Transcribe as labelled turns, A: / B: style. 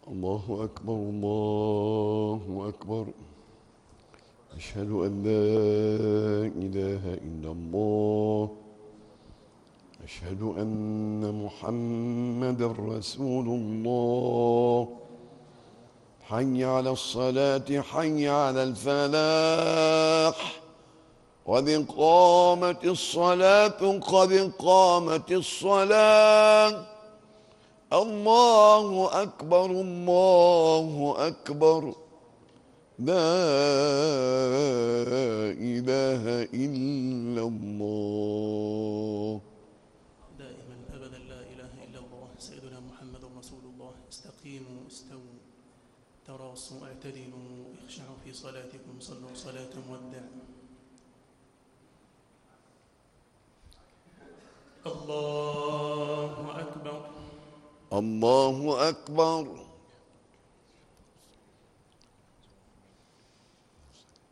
A: الله أكبر الله أكبر. أشهد أن لا إله إلا الله. أشهد أن محمدا رسول الله. حي على الصلاة حي على الفلاح. قد قامت الصلاة قد قامت الصلاة. الله أكبر الله أكبر. لا إله إلا الله.
B: دائما أبدا لا إله إلا الله سيدنا محمد رسول الله. استقيموا استووا تراصوا اعتدلوا اخشعوا في صلاتكم صلوا صلاة مودع. الله أكبر
A: الله أكبر.